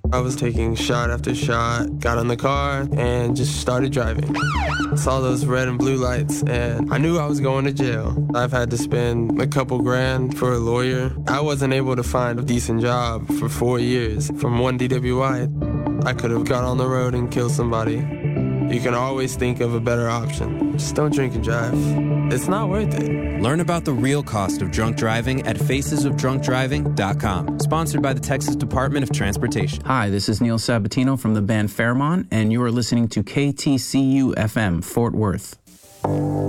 I was taking shot after shot, got in the car, and just started driving. Saw those red and blue lights, and I knew I was going to jail. I've had to spend a couple grand for a lawyer. I wasn't able to find a decent job for 4 years. From one DWI, I could have got on the road and killed somebody. You can always think of a better option. Just don't drink and drive. It's not worth it. Learn about the real cost of drunk driving at facesofdrunkdriving.com. Sponsored by the Texas Department of Transportation. Hi, this is Neil Sabatino from the band Fairmont, and you are listening to KTCU FM, Fort Worth.